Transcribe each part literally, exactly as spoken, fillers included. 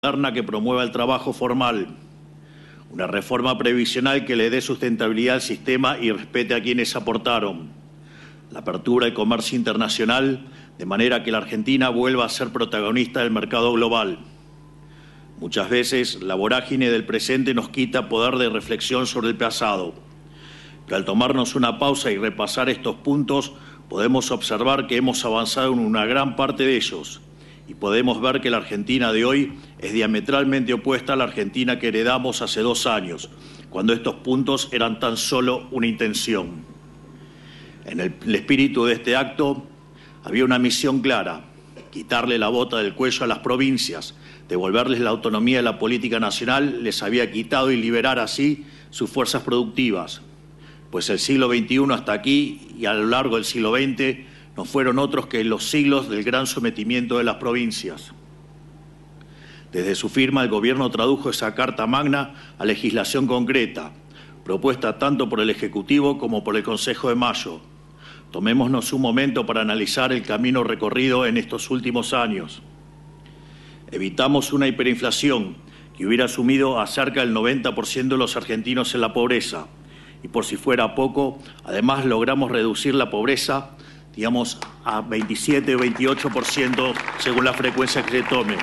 moderna que promueva el trabajo formal, una reforma previsional que le dé sustentabilidad al sistema y respete a quienes aportaron, la apertura del comercio internacional de manera que la Argentina vuelva a ser protagonista del mercado global. Muchas veces la vorágine del presente nos quita poder de reflexión sobre el pasado, pero al tomarnos una pausa y repasar estos puntos podemos observar que hemos avanzado en una gran parte de ellos y podemos ver que la Argentina de hoy es diametralmente opuesta a la Argentina que heredamos hace dos años, cuando estos puntos eran tan solo una intención. En el, el espíritu de este acto había una misión clara: quitarle la bota del cuello a las provincias, devolverles la autonomía de la política nacional, les había quitado y liberar así sus fuerzas productivas. Pues el siglo veintiuno hasta aquí y a lo largo del siglo veinte no fueron otros que los siglos del gran sometimiento de las provincias. Desde su firma, el Gobierno tradujo esa Carta Magna a legislación concreta, propuesta tanto por el Ejecutivo como por el Consejo de Mayo. Tomémonos un momento para analizar el camino recorrido en estos últimos años. Evitamos una hiperinflación que hubiera sumido a cerca del noventa por ciento de los argentinos en la pobreza. Y por si fuera poco, además logramos reducir la pobreza, digamos, a veintisiete o veintiocho por ciento según la frecuencia que se tome.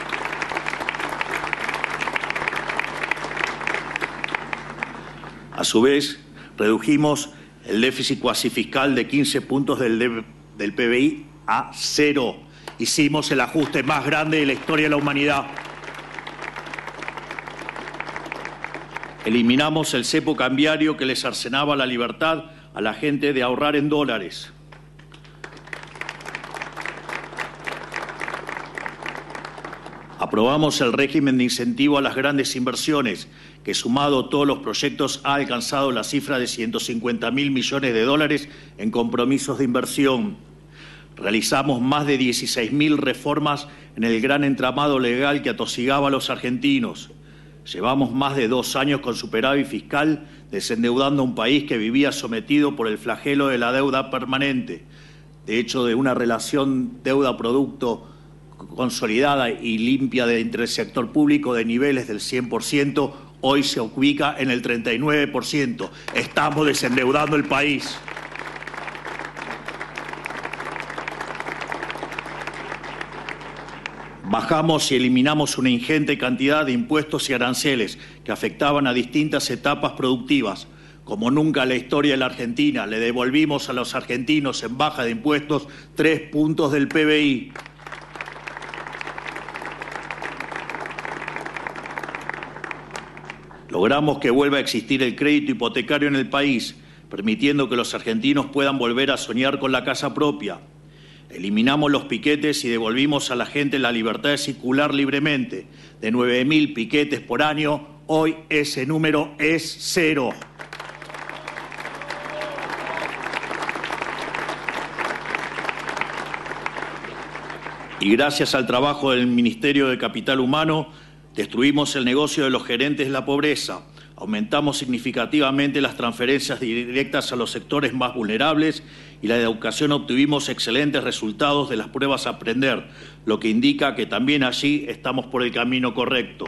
A su vez, redujimos el déficit cuasi fiscal de quince puntos del, de, del P B I a cero. Hicimos el ajuste más grande de la historia de la humanidad. Eliminamos el cepo cambiario que les cercenaba la libertad a la gente de ahorrar en dólares. Aprobamos el régimen de incentivo a las grandes inversiones, que sumado a todos los proyectos ha alcanzado la cifra de ciento cincuenta mil millones de dólares en compromisos de inversión. Realizamos más de dieciséis mil reformas en el gran entramado legal que atosigaba a los argentinos. Llevamos más de dos años con superávit fiscal, desendeudando a un país que vivía sometido por el flagelo de la deuda permanente. De hecho, de una relación deuda-producto consolidada y limpia de entre el sector público de niveles del cien por ciento, hoy se ubica en el treinta y nueve por ciento. Estamos desendeudando el país. Bajamos y eliminamos una ingente cantidad de impuestos y aranceles que afectaban a distintas etapas productivas. Como nunca en la historia de la Argentina, le devolvimos a los argentinos en baja de impuestos tres puntos del P B I. Logramos que vuelva a existir el crédito hipotecario en el país, permitiendo que los argentinos puedan volver a soñar con la casa propia. Eliminamos los piquetes y devolvimos a la gente la libertad de circular libremente. De nueve mil piquetes por año, hoy ese número es cero. Y gracias al trabajo del Ministerio de Capital Humano, destruimos el negocio de los gerentes de la pobreza. Aumentamos significativamente las transferencias directas a los sectores más vulnerables y la educación obtuvimos excelentes resultados de las pruebas a aprender, lo que indica que también allí estamos por el camino correcto.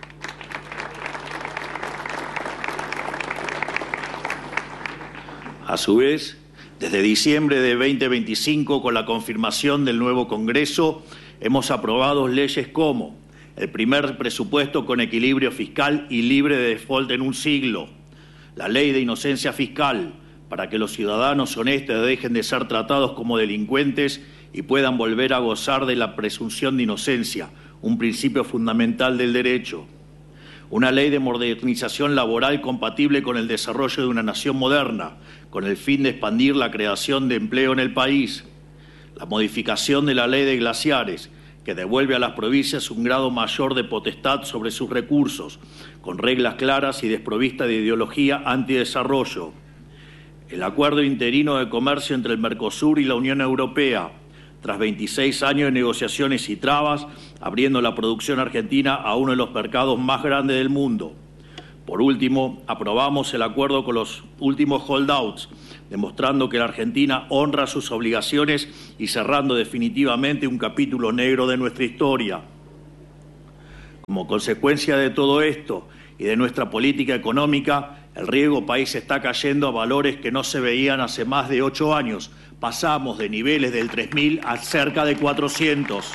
A su vez, desde diciembre de veinte veinticinco, con la confirmación del nuevo Congreso, hemos aprobado leyes como el primer presupuesto con equilibrio fiscal y libre de default en un siglo, la ley de inocencia fiscal, para que los ciudadanos honestos dejen de ser tratados como delincuentes y puedan volver a gozar de la presunción de inocencia, un principio fundamental del derecho. Una ley de modernización laboral compatible con el desarrollo de una nación moderna, con el fin de expandir la creación de empleo en el país. La modificación de la ley de glaciares, que devuelve a las provincias un grado mayor de potestad sobre sus recursos, con reglas claras y desprovista de ideología antidesarrollo. El acuerdo interino de comercio entre el Mercosur y la Unión Europea, tras veintiséis años de negociaciones y trabas, abriendo la producción argentina a uno de los mercados más grandes del mundo. Por último, aprobamos el acuerdo con los últimos holdouts, demostrando que la Argentina honra sus obligaciones y cerrando definitivamente un capítulo negro de nuestra historia. Como consecuencia de todo esto y de nuestra política económica, el riesgo país está cayendo a valores que no se veían hace más de ocho años. Pasamos de niveles del tres mil a cerca de cuatrocientos.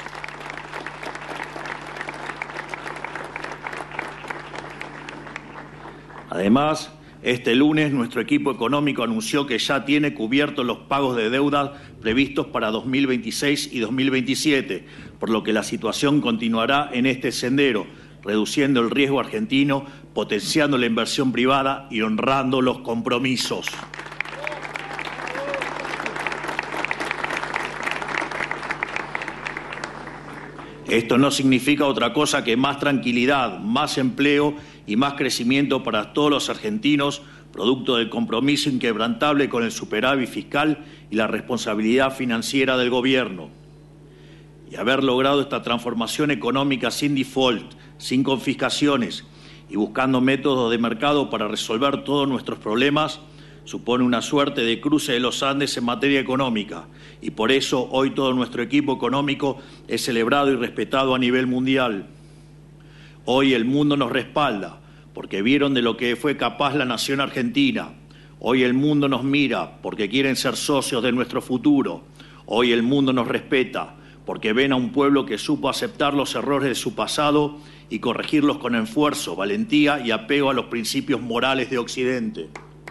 Además, este lunes nuestro equipo económico anunció que ya tiene cubiertos los pagos de deuda previstos para dos mil veintiséis y dos mil veintisiete, por lo que la situación continuará en este sendero, reduciendo el riesgo argentino, potenciando la inversión privada y honrando los compromisos. Esto no significa otra cosa que más tranquilidad, más empleo y más crecimiento para todos los argentinos, producto del compromiso inquebrantable con el superávit fiscal y la responsabilidad financiera del Gobierno. Y haber logrado esta transformación económica sin default, sin confiscaciones y buscando métodos de mercado para resolver todos nuestros problemas, supone una suerte de cruce de los Andes en materia económica, y por eso hoy todo nuestro equipo económico es celebrado y respetado a nivel mundial. Hoy el mundo nos respalda, porque vieron de lo que fue capaz la nación argentina. Hoy el mundo nos mira, porque quieren ser socios de nuestro futuro. Hoy el mundo nos respeta, porque ven a un pueblo que supo aceptar los errores de su pasado y corregirlos con esfuerzo, valentía y apego a los principios morales de Occidente.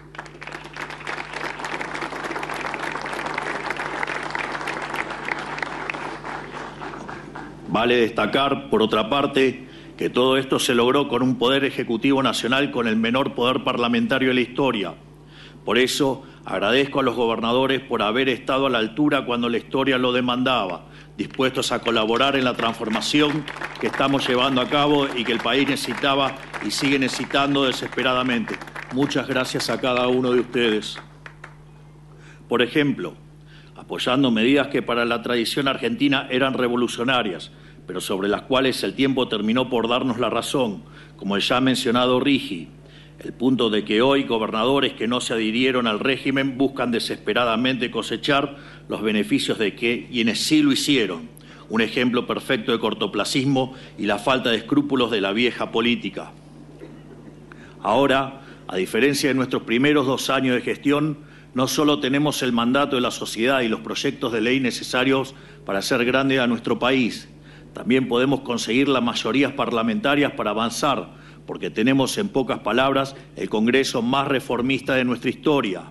Vale destacar, por otra parte, que todo esto se logró con un Poder Ejecutivo Nacional con el menor poder parlamentario de la historia. Por eso, agradezco a los gobernadores por haber estado a la altura cuando la historia lo demandaba, dispuestos a colaborar en la transformación que estamos llevando a cabo y que el país necesitaba y sigue necesitando desesperadamente. Muchas gracias a cada uno de ustedes. Por ejemplo, apoyando medidas que para la tradición argentina eran revolucionarias, pero sobre las cuales el tiempo terminó por darnos la razón, como el ya mencionado RIGI, el punto de que hoy gobernadores que no se adhirieron al régimen buscan desesperadamente cosechar los beneficios de que quienes sí lo hicieron, un ejemplo perfecto de cortoplacismo y la falta de escrúpulos de la vieja política. Ahora, a diferencia de nuestros primeros dos años de gestión, no solo tenemos el mandato de la sociedad y los proyectos de ley necesarios para hacer grande a nuestro país, también podemos conseguir las mayorías parlamentarias para avanzar, porque tenemos, en pocas palabras, el Congreso más reformista de nuestra historia.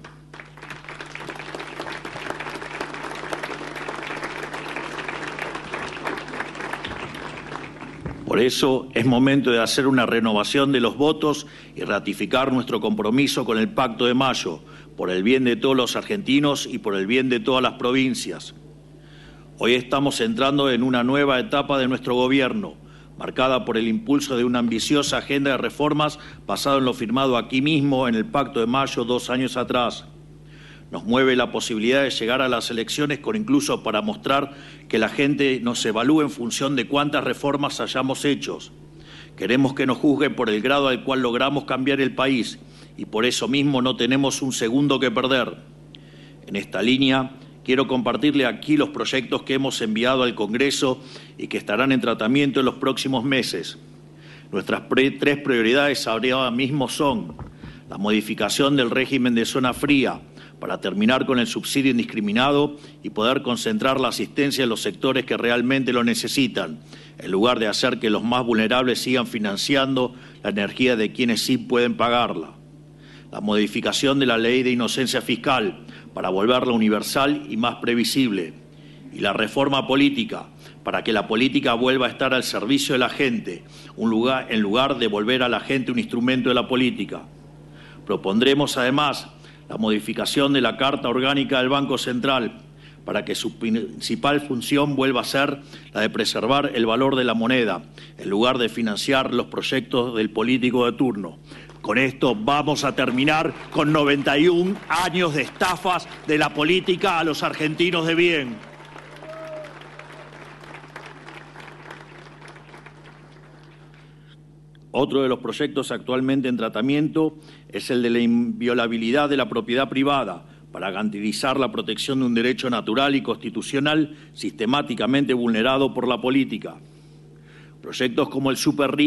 Por eso es momento de hacer una renovación de los votos y ratificar nuestro compromiso con el Pacto de Mayo, por el bien de todos los argentinos y por el bien de todas las provincias. Hoy estamos entrando en una nueva etapa de nuestro gobierno, marcada por el impulso de una ambiciosa agenda de reformas basada en lo firmado aquí mismo en el Pacto de Mayo dos años atrás. Nos mueve la posibilidad de llegar a las elecciones con incluso para mostrar que la gente nos evalúe en función de cuántas reformas hayamos hecho. Queremos que nos juzguen por el grado al cual logramos cambiar el país y por eso mismo no tenemos un segundo que perder. En esta línea, quiero compartirle aquí los proyectos que hemos enviado al Congreso y que estarán en tratamiento en los próximos meses. Nuestras pre- tres prioridades ahora mismo son la modificación del régimen de zona fría para terminar con el subsidio indiscriminado y poder concentrar la asistencia en los sectores que realmente lo necesitan, en lugar de hacer que los más vulnerables sigan financiando la energía de quienes sí pueden pagarla. La modificación de la ley de inocencia fiscal para volverla universal y más previsible. Y la reforma política para que la política vuelva a estar al servicio de la gente, un lugar, en lugar de volver a la gente un instrumento de la política. Propondremos además la modificación de la Carta Orgánica del Banco Central para que su principal función vuelva a ser la de preservar el valor de la moneda, en lugar de financiar los proyectos del político de turno. Con esto vamos a terminar con noventa y un años de estafas de la política a los argentinos de bien. Otro de los proyectos actualmente en tratamiento es el de la inviolabilidad de la propiedad privada para garantizar la protección de un derecho natural y constitucional sistemáticamente vulnerado por la política. Proyectos como el Super